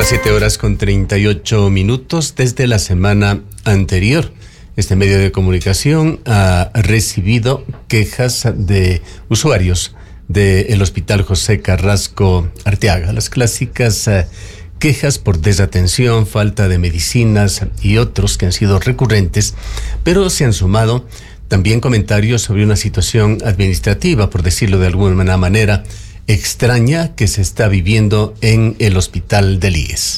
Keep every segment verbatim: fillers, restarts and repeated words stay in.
las siete horas con treinta y ocho minutos. Desde la semana anterior, este medio de comunicación ha recibido quejas de usuarios del Hospital José Carrasco Arteaga. Las clásicas eh, quejas por desatención, falta de medicinas y otros que han sido recurrentes, pero se han sumado también comentarios sobre una situación administrativa, por decirlo de alguna manera, extraña que se está viviendo en el Hospital del I E S.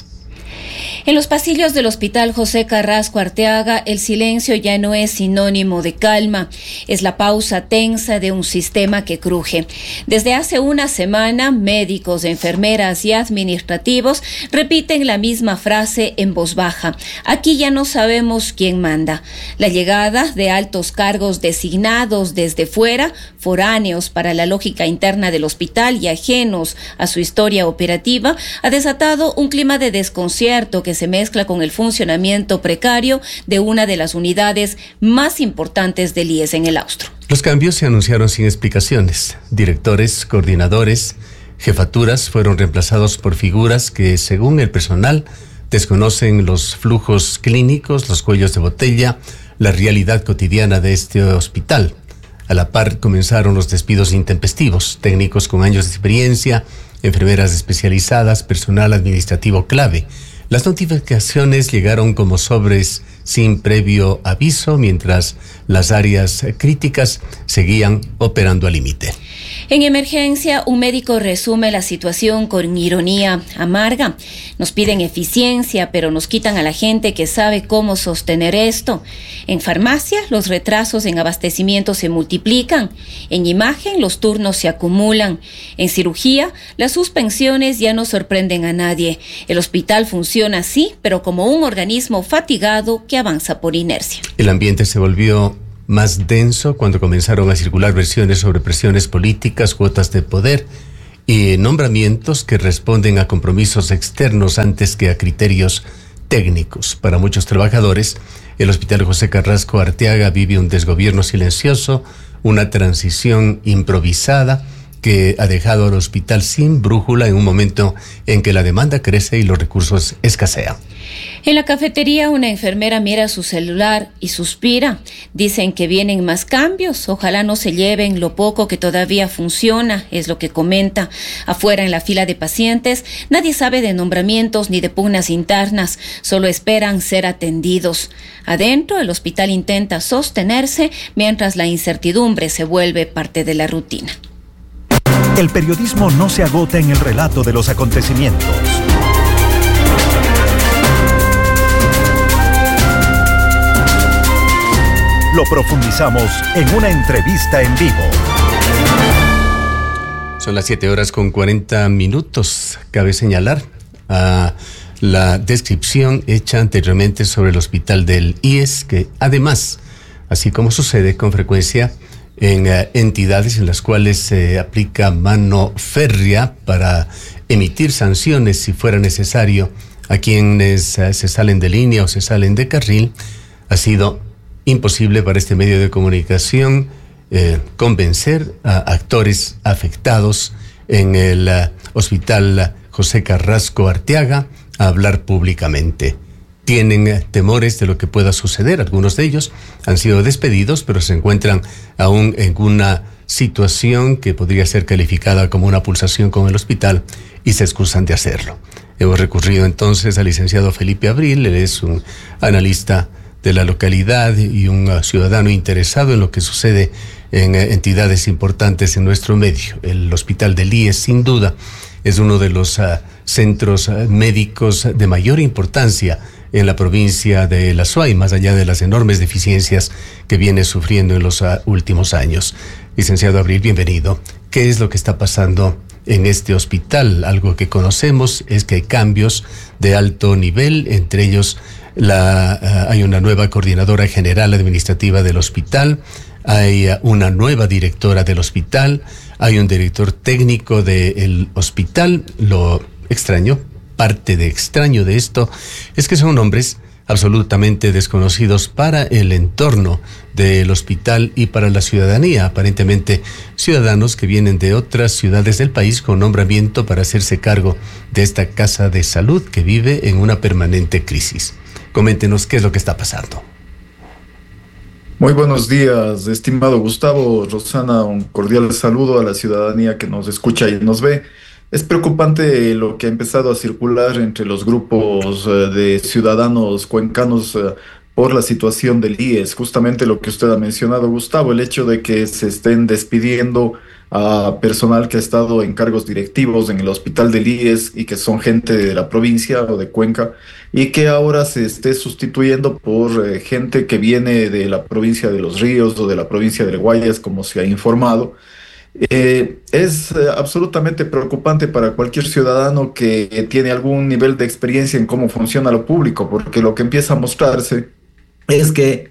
En los pasillos del Hospital José Carrasco Arteaga, el silencio ya no es sinónimo de calma, es la pausa tensa de un sistema que cruje. Desde hace una semana, médicos, enfermeras y administrativos repiten la misma frase en voz baja. Aquí ya no sabemos quién manda. La llegada de altos cargos designados desde fuera, foráneos para la lógica interna del hospital y ajenos a su historia operativa, ha desatado un clima de desconcierto que se mezcla con el funcionamiento precario de una de las unidades más importantes del I E S en el Austro. Los cambios se anunciaron sin explicaciones. Directores, coordinadores, jefaturas fueron reemplazados por figuras que, según el personal, desconocen los flujos clínicos, los cuellos de botella, la realidad cotidiana de este hospital. A la par comenzaron los despidos intempestivos, técnicos con años de experiencia, enfermeras especializadas, personal administrativo clave. Las notificaciones llegaron como sobres sin previo aviso, mientras las áreas críticas seguían operando al límite. En emergencia, un médico resume la situación con ironía amarga. Nos piden eficiencia, pero nos quitan a la gente que sabe cómo sostener esto. En farmacia, los retrasos en abastecimiento se multiplican. En imagen, los turnos se acumulan. En cirugía, las suspensiones ya no sorprenden a nadie. El hospital funciona así, pero como un organismo fatigado que avanza por inercia. El ambiente se volvió más denso cuando comenzaron a circular versiones sobre presiones políticas, cuotas de poder y nombramientos que responden a compromisos externos antes que a criterios técnicos. Para muchos trabajadores, el Hospital José Carrasco Arteaga vive un desgobierno silencioso, una transición improvisada que ha dejado al hospital sin brújula en un momento en que la demanda crece y los recursos escasean. En la cafetería, una enfermera mira su celular y suspira. Dicen que vienen más cambios. Ojalá no se lleven lo poco que todavía funciona, es lo que comenta. Afuera, en la fila de pacientes, nadie sabe de nombramientos ni de pugnas internas. Solo esperan ser atendidos. Adentro, el hospital intenta sostenerse mientras la incertidumbre se vuelve parte de la rutina. El periodismo no se agota en el relato de los acontecimientos. Lo profundizamos en una entrevista en vivo. Son las siete horas con cuarenta minutos. Cabe señalar a la descripción hecha anteriormente sobre el hospital del I E S, que además, así como sucede con frecuencia en uh, entidades en las cuales se aplica mano férrea para emitir sanciones si fuera necesario a quienes uh, se salen de línea o se salen de carril, ha sido imposible para este medio de comunicación eh, convencer a actores afectados en el uh, Hospital José Carrasco Arteaga a hablar públicamente. Tienen uh, temores de lo que pueda suceder. Algunos de ellos han sido despedidos, pero se encuentran aún en una situación que podría ser calificada como una pulsación con el hospital y se excusan de hacerlo. Hemos recurrido entonces al licenciado Felipe Abril. Él es un analista de la localidad y un uh, ciudadano interesado en lo que sucede en uh, entidades importantes en nuestro medio. El Hospital del I E S, sin duda, es uno de los uh, centros uh, médicos de mayor importancia en la provincia de La Suay, más allá de las enormes deficiencias que viene sufriendo en los uh, últimos años. Licenciado Abril, bienvenido. ¿Qué es lo que está pasando en este hospital? Algo que conocemos es que hay cambios de alto nivel, entre ellos La, uh, hay una nueva coordinadora general administrativa del hospital, hay uh, una nueva directora del hospital, hay un director técnico del hospital. Lo extraño, parte de extraño de esto, es que son hombres absolutamente desconocidos para el entorno del hospital y para la ciudadanía. Aparentemente ciudadanos que vienen de otras ciudades del país con nombramiento para hacerse cargo de esta casa de salud que vive en una permanente crisis. Coméntenos qué es lo que está pasando. Muy buenos días, estimado Gustavo, Rosana, un cordial saludo a la ciudadanía que nos escucha y nos ve. Es preocupante lo que ha empezado a circular entre los grupos de ciudadanos cuencanos por la situación del I E S, justamente lo que usted ha mencionado, Gustavo, el hecho de que se estén despidiendo a personal que ha estado en cargos directivos en el hospital del I E S y que son gente de la provincia o de Cuenca, y que ahora se esté sustituyendo por eh, gente que viene de la provincia de Los Ríos o de la provincia de Guayas, como se ha informado. Eh, es eh, absolutamente preocupante para cualquier ciudadano que eh, tiene algún nivel de experiencia en cómo funciona lo público, porque lo que empieza a mostrarse es que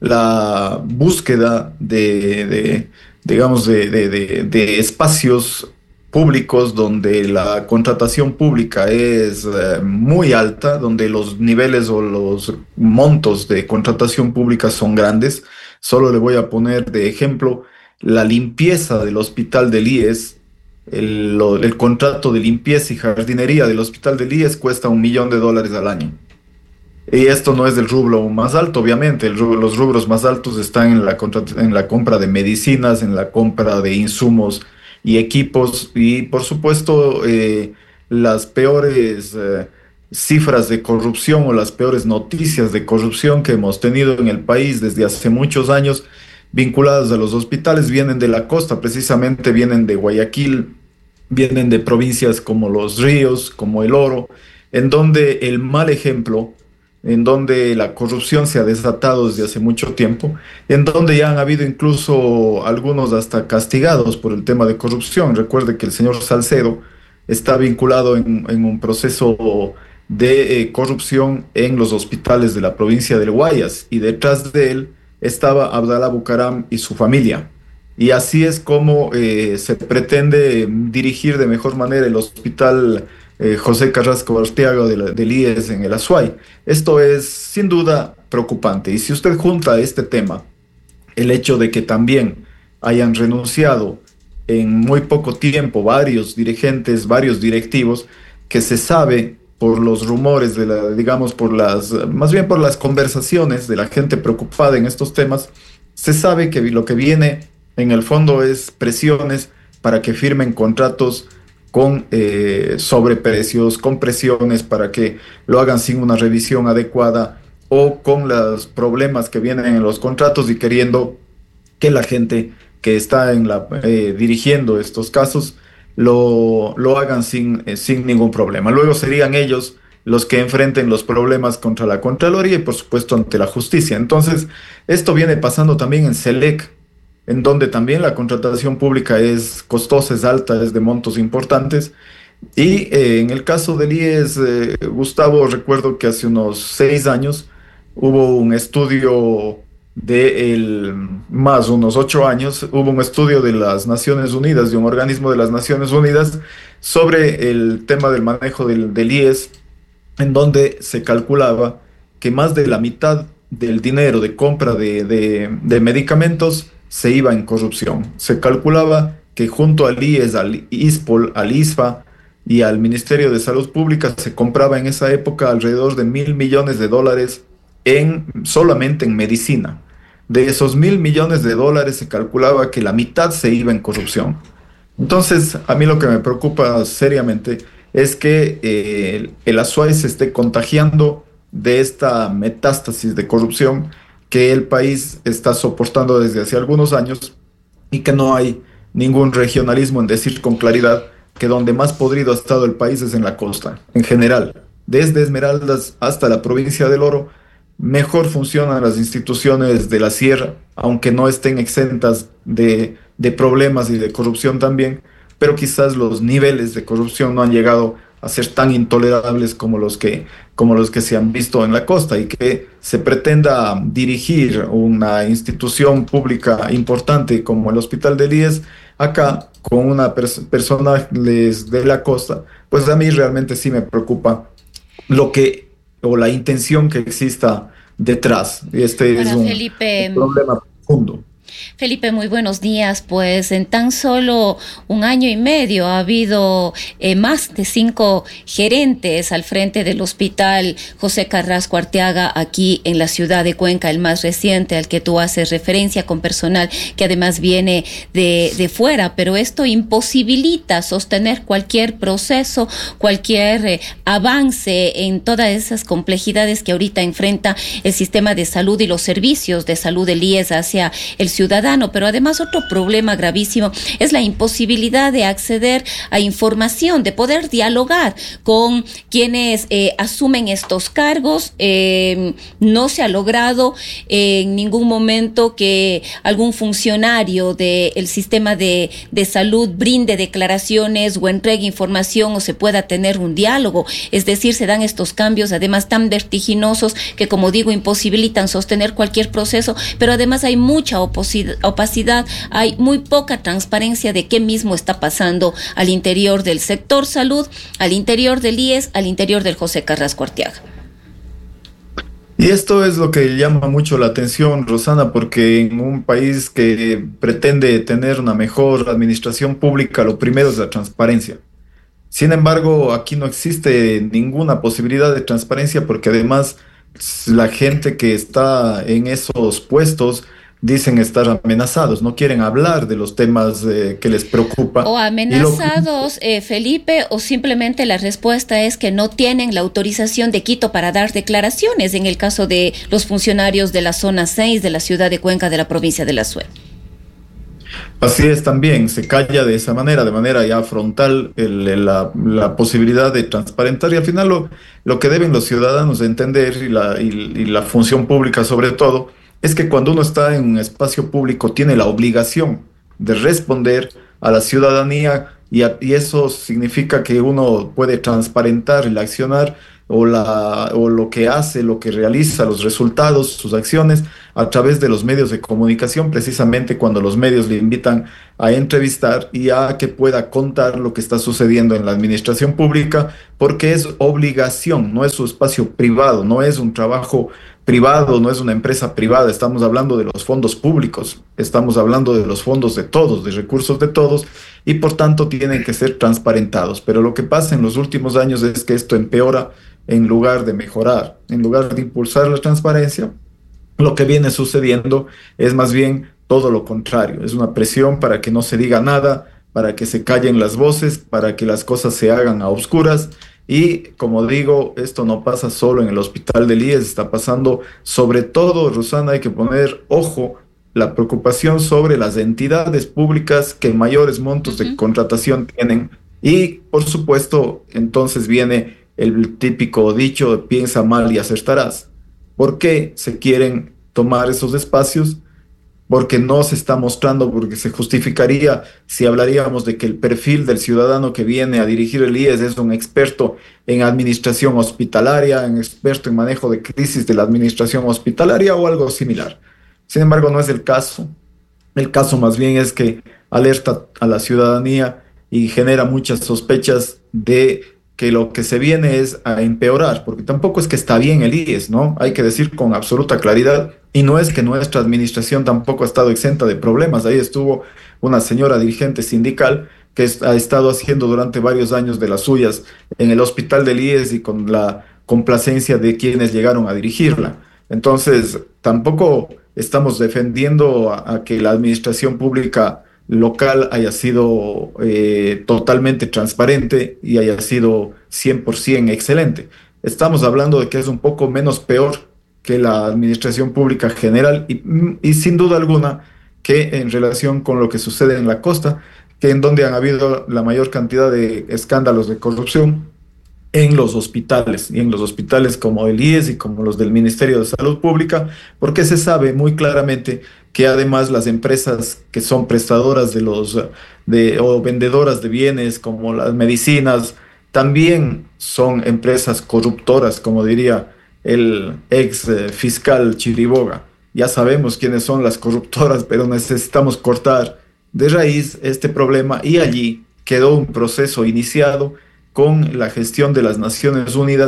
la búsqueda de, de digamos, de, de, de, de espacios públicos donde la contratación pública es eh, muy alta, donde los niveles o los montos de contratación pública son grandes. Solo le voy a poner de ejemplo la limpieza del hospital del I E S. El, lo, el contrato de limpieza y jardinería del hospital del I E S cuesta un millón de dólares al año. Y esto no es del rubro más alto, obviamente. El rubro, los rubros más altos están en la, en la compra de medicinas, en la compra de insumos y equipos, y por supuesto eh, las peores eh, cifras de corrupción o las peores noticias de corrupción que hemos tenido en el país desde hace muchos años vinculadas a los hospitales vienen de la costa, precisamente vienen de Guayaquil, vienen de provincias como Los Ríos, como El Oro, en donde el mal ejemplo, en donde la corrupción se ha desatado desde hace mucho tiempo, en donde ya han habido incluso algunos hasta castigados por el tema de corrupción. Recuerde que el señor Salcedo está vinculado en, en un proceso de eh, corrupción en los hospitales de la provincia del Guayas, y detrás de él estaba Abdalá Bucaram y su familia. Y así es como eh, se pretende dirigir de mejor manera el hospital Eh, José Carrasco Arteaga de la, del I E S en el Azuay. Esto es sin duda preocupante, y si usted junta a este tema el hecho de que también hayan renunciado en muy poco tiempo varios dirigentes, varios directivos, que se sabe por los rumores de la, digamos, por las, más bien por las conversaciones de la gente preocupada en estos temas, se sabe que lo que viene en el fondo es presiones para que firmen contratos con eh, sobreprecios, con presiones para que lo hagan sin una revisión adecuada, o con los problemas que vienen en los contratos y queriendo que la gente que está en la, eh, dirigiendo estos casos lo, lo hagan sin, eh, sin ningún problema. Luego serían ellos los que enfrenten los problemas contra la Contraloría y por supuesto ante la justicia. Entonces, esto viene pasando también en SELEC, en donde también la contratación pública es costosa, es alta, es de montos importantes. Y eh, en el caso del I E S, eh, Gustavo, recuerdo que hace unos seis años hubo un estudio de el, más unos ocho años, hubo un estudio de las Naciones Unidas, de un organismo de las Naciones Unidas, sobre el tema del manejo del, del I E S, en donde se calculaba que más de la mitad del dinero de compra de, de, de medicamentos se iba en corrupción. Se calculaba que junto al I E S, al ISPOL, al ISFA y al Ministerio de Salud Pública se compraba en esa época alrededor de mil millones de dólares en, solamente en medicina. De esos mil millones de dólares se calculaba que la mitad se iba en corrupción. Entonces, a mí lo que me preocupa seriamente es que eh, el Azuay se esté contagiando de esta metástasis de corrupción que el país está soportando desde hace algunos años, y que no hay ningún regionalismo en decir con claridad que donde más podrido ha estado el país es en la costa, en general. Desde Esmeraldas hasta la provincia del Oro, mejor funcionan las instituciones de la sierra, aunque no estén exentas de, de problemas y de corrupción también, pero quizás los niveles de corrupción no han llegado a ser tan intolerables como los que, como los que se han visto en la costa, y que se pretenda dirigir una institución pública importante como el Hospital del I E S acá con una pers- personas de la costa, pues a mí realmente sí me preocupa lo que o la intención que exista detrás. Este Para es un, Felipe, un problema profundo. Felipe, muy buenos días. Pues en tan solo un año y medio ha habido eh, más de cinco gerentes al frente del Hospital José Carrasco Arteaga aquí en la ciudad de Cuenca, el más reciente al que tú haces referencia, con personal que además viene de, de fuera, pero esto imposibilita sostener cualquier proceso, cualquier eh, avance en todas esas complejidades que ahorita enfrenta el sistema de salud y los servicios de salud del I E S hacia el ciudadano. Pero además otro problema gravísimo es la imposibilidad de acceder a información, de poder dialogar con quienes eh, asumen estos cargos. Eh, no se ha logrado eh, en ningún momento que algún funcionario del sistema de, de salud brinde declaraciones o entregue información o se pueda tener un diálogo. Es decir, se dan estos cambios además tan vertiginosos que, como digo, imposibilitan sostener cualquier proceso, pero además hay mucha opacidad, hay muy poca transparencia de qué mismo está pasando al interior del sector salud, al interior del I E S, al interior del José Carrasco Arteaga. Y esto es lo que llama mucho la atención, Rosana, porque en un país que pretende tener una mejor administración pública, lo primero es la transparencia. Sin embargo, aquí no existe ninguna posibilidad de transparencia porque además la gente que está en esos puestos dicen estar amenazados, no quieren hablar de los temas eh, que les preocupa. O amenazados, lo... eh, Felipe, o simplemente la respuesta es que no tienen la autorización de Quito para dar declaraciones, en el caso de los funcionarios de la zona seis de la ciudad de Cuenca de la provincia de la Azuay. Así es también, se calla de esa manera, de manera ya frontal, el, el, la, la posibilidad de transparentar, y al final lo, lo que deben los ciudadanos entender, y la, y, y la función pública sobre todo, es que cuando uno está en un espacio público tiene la obligación de responder a la ciudadanía y, a, y eso significa que uno puede transparentar el accionar o, la, o lo que hace, lo que realiza, los resultados, sus acciones a través de los medios de comunicación, precisamente cuando los medios le invitan a entrevistar y a que pueda contar lo que está sucediendo en la administración pública, porque es obligación, no es su espacio privado, no es un trabajo privado, no es una empresa privada, estamos hablando de los fondos públicos, estamos hablando de los fondos de todos, de recursos de todos, y por tanto tienen que ser transparentados. Pero lo que pasa en los últimos años es que esto empeora en lugar de mejorar, en lugar de impulsar la transparencia, lo que viene sucediendo es más bien todo lo contrario, es una presión para que no se diga nada, para que se callen las voces, para que las cosas se hagan a oscuras. Y como digo, esto no pasa solo en el hospital del I E S, está pasando sobre todo, Rosana, hay que poner ojo, la preocupación sobre las entidades públicas que mayores montos de contratación tienen. Y por supuesto, entonces viene el típico dicho, piensa mal y acertarás. ¿Por qué se quieren tomar esos espacios? Porque no se está mostrando, porque se justificaría si hablaríamos de que el perfil del ciudadano que viene a dirigir el I E S es un experto en administración hospitalaria, un experto en manejo de crisis de la administración hospitalaria o algo similar. Sin embargo, no es el caso. El caso más bien es que alerta a la ciudadanía y genera muchas sospechas de que lo que se viene es a empeorar, porque tampoco es que está bien el I E S, ¿no? Hay que decir con absoluta claridad, y no es que nuestra administración tampoco ha estado exenta de problemas. Ahí estuvo una señora dirigente sindical que ha estado haciendo durante varios años de las suyas en el hospital del I E S y con la complacencia de quienes llegaron a dirigirla. Entonces, tampoco estamos defendiendo a, a que la administración pública local haya sido eh, totalmente transparente y haya sido cien por ciento excelente. Estamos hablando de que es un poco menos peor que la administración pública general y, y sin duda alguna que en relación con lo que sucede en la costa, que en donde han habido la mayor cantidad de escándalos de corrupción en los hospitales, y en los hospitales como el I E S y como los del Ministerio de Salud Pública, porque se sabe muy claramente que además las empresas que son prestadoras de los de, o vendedoras de bienes como las medicinas también son empresas corruptoras, como diría el ex eh, fiscal Chiriboga. Ya sabemos quiénes son las corruptoras, pero necesitamos cortar de raíz este problema, y allí quedó un proceso iniciado con la gestión de las Naciones Unidas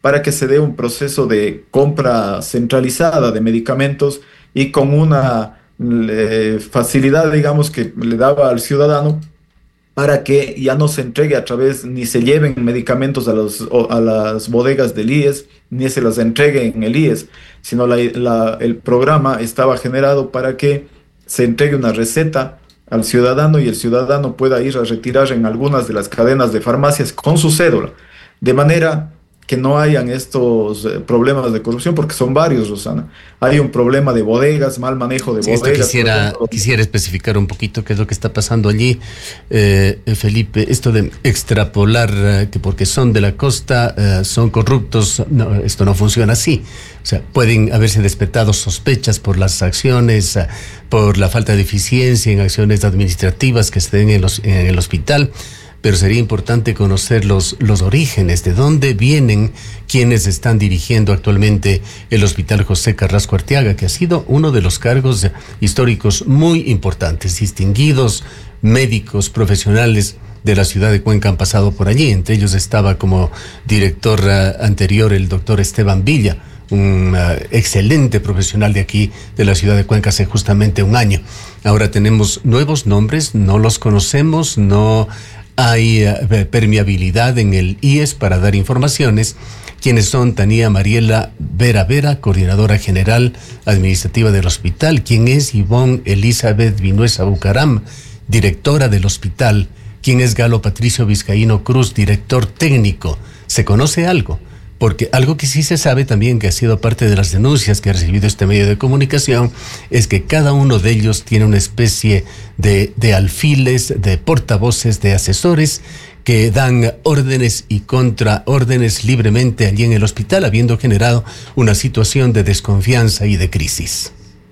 para que se dé un proceso de compra centralizada de medicamentos y con una eh, facilidad, digamos, que le daba al ciudadano, para que ya no se entregue a través, ni se lleven medicamentos a, los, a las bodegas del I E S, ni se las entregue en el I E S, sino la, la, el programa estaba generado para que se entregue una receta al ciudadano y el ciudadano pueda ir a retirar en algunas de las cadenas de farmacias con su cédula, de manera que no hayan estos eh, problemas de corrupción, porque son varios, Rosana. Hay un problema de bodegas, mal manejo de sí, bodegas. Quisiera, quisiera especificar un poquito qué es lo que está pasando allí, eh, Felipe. Esto de extrapolar eh, que porque son de la costa eh, son corruptos, no, esto no funciona así. O sea, pueden haberse despertado sospechas por las acciones, eh, por la falta de eficiencia en acciones administrativas que se den en, los, en el hospital. Pero sería importante conocer los, los orígenes, de dónde vienen quienes están dirigiendo actualmente el Hospital José Carrasco Arteaga, que ha sido uno de los cargos históricos muy importantes. Distinguidos médicos profesionales de la ciudad de Cuenca han pasado por allí. Entre ellos estaba como director uh, anterior el doctor Esteban Villa, un uh, excelente profesional de aquí, de la ciudad de Cuenca, hace justamente un año. Ahora tenemos nuevos nombres, no los conocemos, no hay uh, permeabilidad en el I E S para dar informaciones. Quienes son Tania Mariela Vera Vera, coordinadora general administrativa del hospital. ¿Quién es Ivonne Elizabeth Vinuesa Bucaram, directora del hospital? ¿Quién es Galo Patricio Vizcaíno Cruz, director técnico? ¿Se conoce algo? Porque algo que sí se sabe también, que ha sido parte de las denuncias que ha recibido este medio de comunicación, es que cada uno de ellos tiene una especie de, de alfiles, de portavoces, de asesores que dan órdenes y contraórdenes libremente allí en el hospital, habiendo generado una situación de desconfianza y de crisis.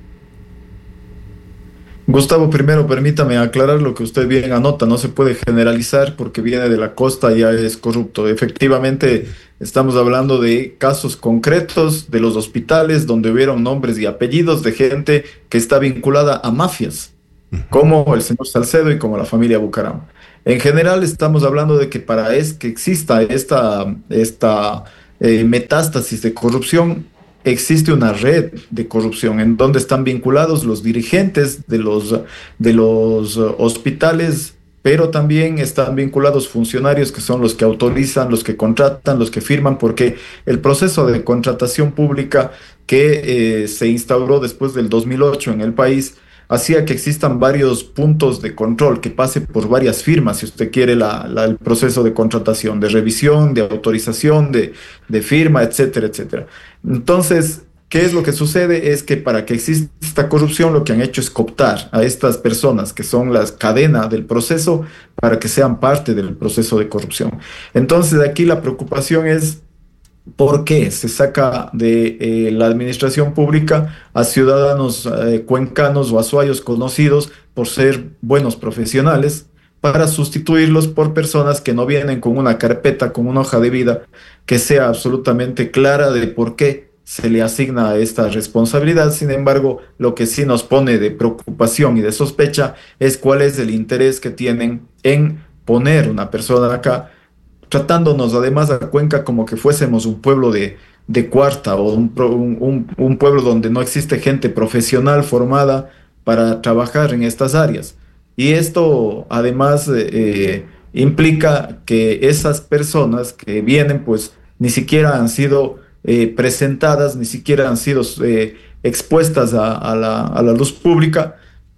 Gustavo, primero permítame aclarar lo que usted bien anota. No se puede generalizar porque viene de la costa y ya es corrupto. Efectivamente, estamos hablando de casos concretos de los hospitales donde hubieron nombres y apellidos de gente que está vinculada a mafias, como el señor Salcedo y como la familia Bucaram. En general estamos hablando de que para es que exista esta, esta eh, metástasis de corrupción, existe una red de corrupción en donde están vinculados los dirigentes de los, de los hospitales, pero también están vinculados funcionarios que son los que autorizan, los que contratan, los que firman, porque el proceso de contratación pública que eh, se instauró después del dos mil ocho en el país hacía que existan varios puntos de control, que pase por varias firmas, si usted quiere, la, la, el proceso de contratación, de revisión, de autorización, de, de firma, etcétera, etcétera. Entonces, ¿qué es lo que sucede? Es que para que exista esta corrupción, lo que han hecho es cooptar a estas personas que son las cadenas del proceso para que sean parte del proceso de corrupción. Entonces, aquí la preocupación es ¿por qué se saca de eh, la administración pública a ciudadanos eh, cuencanos o azuayos conocidos por ser buenos profesionales para sustituirlos por personas que no vienen con una carpeta, con una hoja de vida que sea absolutamente clara de por qué se le asigna esta responsabilidad? Sin embargo, lo que sí nos pone de preocupación y de sospecha es cuál es el interés que tienen en poner una persona acá, tratándonos además a Cuenca como que fuésemos un pueblo de, de cuarta o un, un, un pueblo donde no existe gente profesional formada para trabajar en estas áreas. Y esto además eh, implica que esas personas que vienen pues ni siquiera han sido eh, presentadas, ni siquiera han sido eh, expuestas a, a, la, a la luz pública,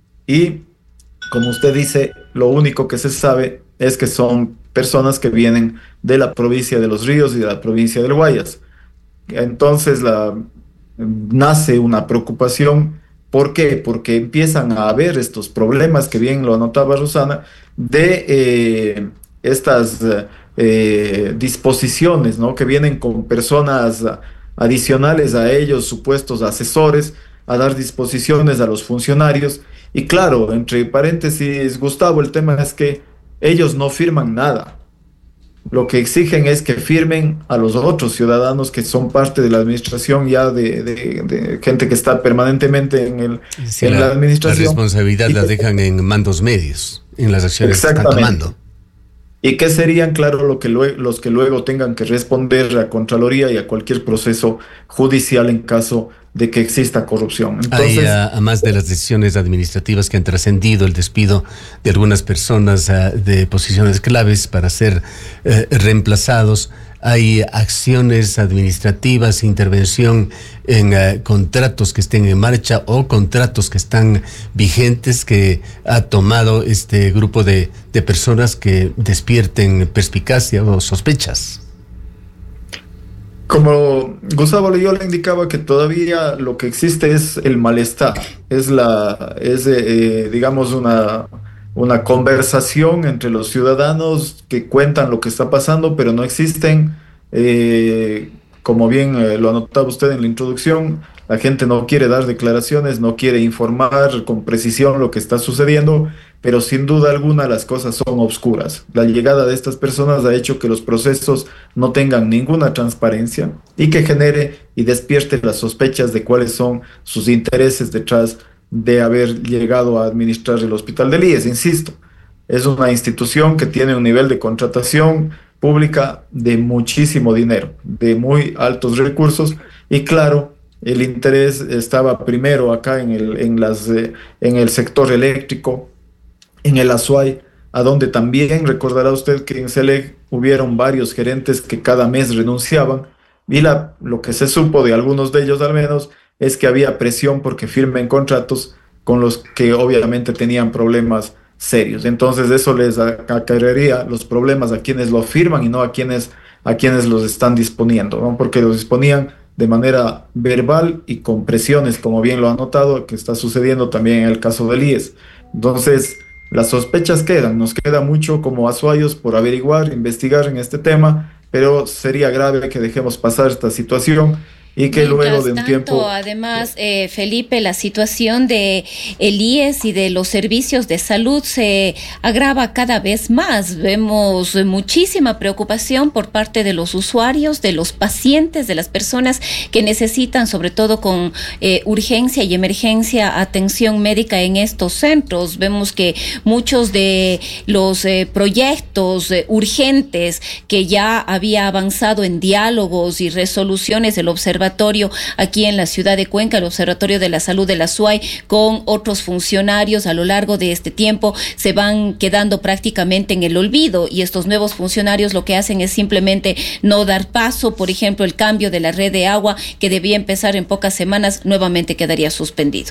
y como usted dice, lo único que se sabe es que son personas que vienen de la provincia de Los Ríos y de la provincia del Guayas. Entonces la, nace una preocupación. ¿Por qué? Porque empiezan a haber estos problemas, que bien lo anotaba Rosana, de eh, estas eh, disposiciones, ¿no?, que vienen con personas adicionales a ellos, supuestos asesores, a dar disposiciones a los funcionarios. Y claro, entre paréntesis, Gustavo, el tema es que ellos no firman nada. Lo que exigen es que firmen a los otros ciudadanos que son parte de la administración, ya de, de, de gente que está permanentemente en, el, sí, en la, la administración. La responsabilidad y la dejan en mandos medios, en las acciones que están tomando. y que serían, claro, lo que luego, los que luego tengan que responder a Contraloría y a cualquier proceso judicial en caso de que exista corrupción. Entonces, hay, a, a más de las decisiones administrativas que han trascendido, el despido de algunas personas uh, de posiciones claves para ser uh, reemplazados, hay acciones administrativas, intervención en uh, contratos que estén en marcha o contratos que están vigentes que ha tomado este grupo de, de personas que despierten perspicacia o sospechas. Como Gustavo, yo le indicaba que todavía lo que existe es el malestar, es la, es eh, digamos una, una conversación entre los ciudadanos que cuentan lo que está pasando, pero no existen, eh, como bien eh, lo anotaba usted en la introducción, la gente no quiere dar declaraciones, no quiere informar con precisión lo que está sucediendo, pero sin duda alguna las cosas son obscuras. La llegada de estas personas ha hecho que los procesos no tengan ninguna transparencia y que genere y despierte las sospechas de cuáles son sus intereses detrás de haber llegado a administrar el Hospital del I E S. Insisto, es una institución que tiene un nivel de contratación pública de muchísimo dinero, de muy altos recursos, y claro, el interés estaba primero acá en el, en las, eh, en el sector eléctrico, en el Azuay, a donde también recordará usted que en Selec hubieron varios gerentes que cada mes renunciaban, y la, lo que se supo de algunos de ellos al menos es que había presión porque firmen contratos con los que obviamente tenían problemas serios. Entonces eso les acarrearía los problemas a quienes lo firman y no a quienes, a quienes los están disponiendo, ¿no? Porque los disponían de manera verbal y con presiones, como bien lo ha notado, que está sucediendo también en el caso del I E S. Entonces, las sospechas quedan, nos queda mucho como azuayos por averiguar, investigar en este tema, pero sería grave que dejemos pasar esta situación y que Mientras luego de un tanto, tiempo... Además, eh, Felipe, la situación de el I E S y de los servicios de salud se agrava cada vez más. Vemos muchísima preocupación por parte de los usuarios, de los pacientes, de las personas que necesitan, sobre todo con eh, urgencia y emergencia, atención médica en estos centros. Vemos que muchos de los eh, proyectos eh, urgentes que ya había avanzado en diálogos y resoluciones del observatorio aquí en la ciudad de Cuenca, el Observatorio de la Salud de la Azuay, con otros funcionarios a lo largo de este tiempo, se van quedando prácticamente en el olvido, y estos nuevos funcionarios lo que hacen es simplemente no dar paso. Por ejemplo, el cambio de la red de agua, que debía empezar en pocas semanas, nuevamente quedaría suspendido.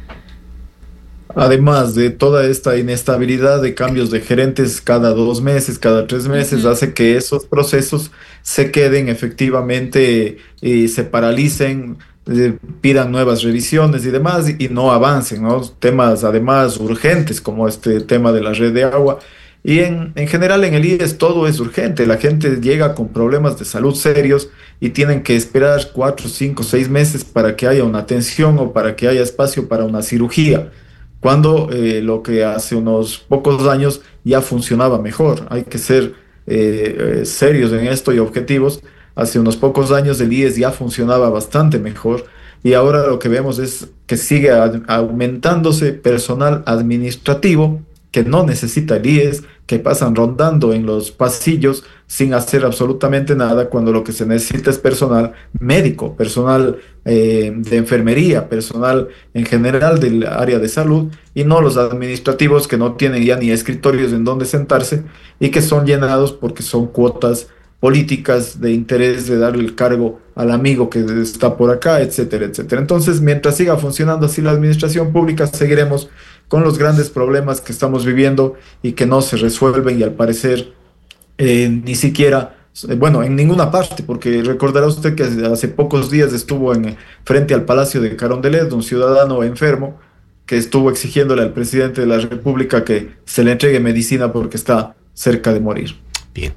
Además de toda esta inestabilidad de cambios de gerentes cada dos meses, cada tres meses, uh-huh. hace que esos procesos se queden efectivamente y se paralicen, eh, pidan nuevas revisiones y demás, y, y no avancen, ¿no? Temas además urgentes como este tema de la red de agua. Y en, en general en el I E S todo es urgente, la gente llega con problemas de salud serios y tienen que esperar cuatro, cinco, seis meses para que haya una atención o para que haya espacio para una cirugía, cuando eh, lo que hace unos pocos años ya funcionaba mejor. Hay que ser eh, eh, serios en esto y objetivos. Hace unos pocos años el I E S ya funcionaba bastante mejor, y ahora lo que vemos es que sigue a- aumentándose personal administrativo que no necesita el I E S, que pasan rondando en los pasillos sin hacer absolutamente nada, cuando lo que se necesita es personal médico, personal eh, de enfermería, personal en general del área de salud, y no los administrativos que no tienen ya ni escritorios en donde sentarse y que son llenados porque son cuotas políticas de interés de darle el cargo al amigo que está por acá, etcétera, etcétera. Entonces, mientras siga funcionando así la administración pública, seguiremos con los grandes problemas que estamos viviendo y que no se resuelven, y al parecer eh, ni siquiera, bueno, en ninguna parte, porque recordará usted que hace pocos días estuvo en frente al Palacio de Carondelet un ciudadano enfermo que estuvo exigiéndole al presidente de la República que se le entregue medicina porque está cerca de morir. Bien.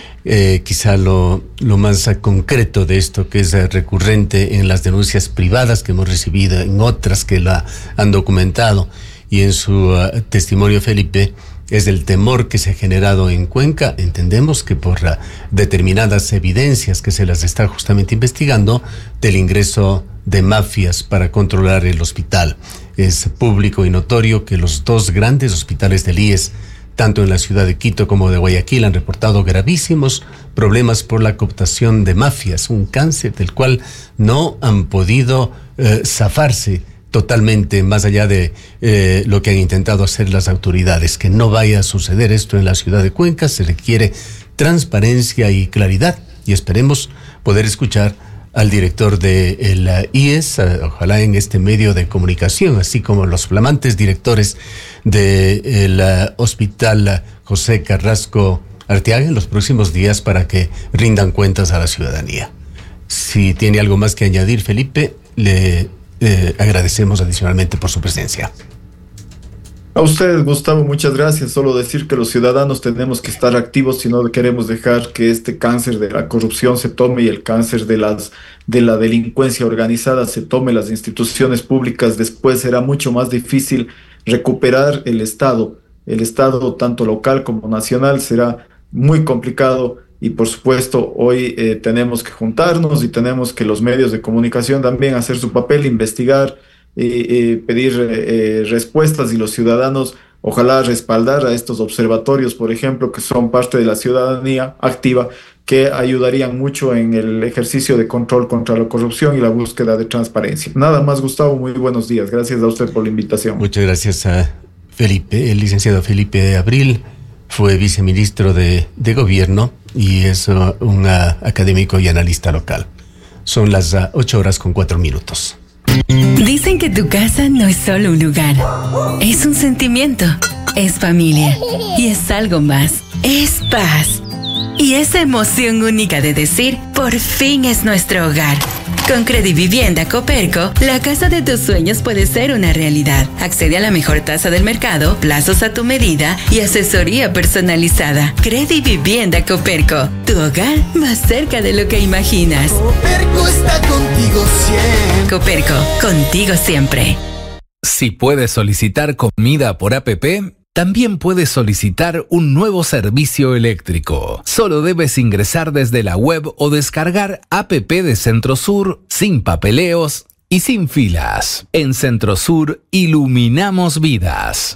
Eh, quizá lo, lo más uh, concreto de esto, que es uh, recurrente en las denuncias privadas que hemos recibido, en otras que la han documentado, y en su uh, testimonio, Felipe, es el temor que se ha generado en Cuenca. Entendemos que por uh, determinadas evidencias que se las está justamente investigando, del ingreso de mafias para controlar el hospital. Es público y notorio que los dos grandes hospitales del I E S tanto en la ciudad de Quito como de Guayaquil, han reportado gravísimos problemas por la cooptación de mafias, un cáncer del cual no han podido eh, zafarse totalmente, más allá de eh, lo que han intentado hacer las autoridades. Que no vaya a suceder esto en la ciudad de Cuenca, se requiere transparencia y claridad, y esperemos poder escuchar al director de la I E S, ojalá en este medio de comunicación, así como los flamantes directores del Hospital José Carrasco Arteaga en los próximos días, para que rindan cuentas a la ciudadanía. Si tiene algo más que añadir, Felipe, le eh, agradecemos adicionalmente por su presencia. A usted, Gustavo, muchas gracias. Solo decir que los ciudadanos tenemos que estar activos si no queremos dejar que este cáncer de la corrupción se tome y el cáncer de las de la delincuencia organizada se tome las instituciones públicas. Después será mucho más difícil recuperar el Estado. El Estado, tanto local como nacional, será muy complicado, y por supuesto hoy eh, tenemos que juntarnos y tenemos que los medios de comunicación también hacer su papel, investigar, Eh, eh, pedir eh, respuestas, y los ciudadanos ojalá respaldar a estos observatorios, por ejemplo, que son parte de la ciudadanía activa, que ayudarían mucho en el ejercicio de control contra la corrupción y la búsqueda de transparencia. Nada más, Gustavo, muy buenos días. Gracias a usted por la invitación. Muchas gracias a Felipe. El licenciado Felipe Abril fue viceministro de, de gobierno y es uh, un uh, académico y analista local. Son las uh, ocho horas con cuatro minutos. Dicen que tu casa no es solo un lugar, es un sentimiento, es familia y es algo más, es paz. Y esa emoción única de decir, por fin es nuestro hogar. Con Credivivienda Coperco, la casa de tus sueños puede ser una realidad. Accede a la mejor tasa del mercado, plazos a tu medida y asesoría personalizada. Credivivienda Coperco, tu hogar más cerca de lo que imaginas. Coperco está contigo siempre. Coperco, contigo siempre. Si puedes solicitar comida por app, también puedes solicitar un nuevo servicio eléctrico. Solo debes ingresar desde la web o descargar app de Centrosur sin papeleos y sin filas. En Centrosur iluminamos vidas.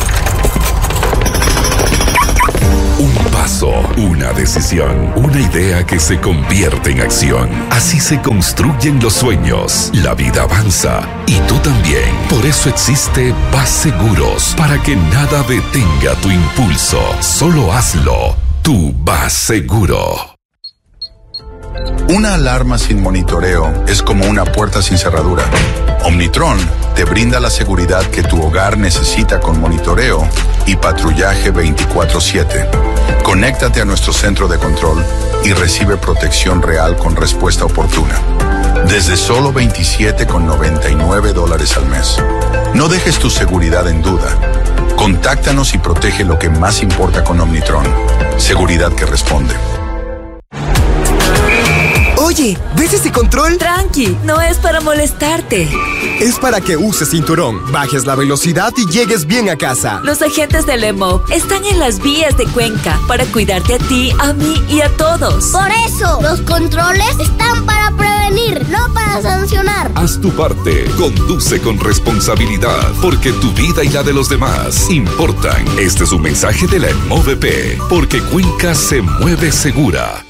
Un paso, una decisión, una idea que se convierte en acción. Así se construyen los sueños. La vida avanza y tú también. Por eso existe Vas Seguros, para que nada detenga tu impulso. Solo hazlo. Tú vas seguro. Una alarma sin monitoreo es como una puerta sin cerradura. Omnitron te brinda la seguridad que tu hogar necesita con monitoreo y patrullaje veinticuatro siete. Conéctate a nuestro centro de control y recibe protección real con respuesta oportuna. Desde solo veintisiete con noventa y nueve dólares al mes. No dejes tu seguridad en duda. Contáctanos y protege lo que más importa con Omnitron. Seguridad que responde. Oye, ¿ves ese control? Tranqui, no es para molestarte. Es para que uses cinturón, bajes la velocidad y llegues bien a casa. Los agentes del E M O V están en las vías de Cuenca para cuidarte a ti, a mí y a todos. Por eso, los controles están para prevenir, no para sancionar. Haz tu parte, conduce con responsabilidad, porque tu vida y la de los demás importan. Este es un mensaje de la E M O V E P, porque Cuenca se mueve segura.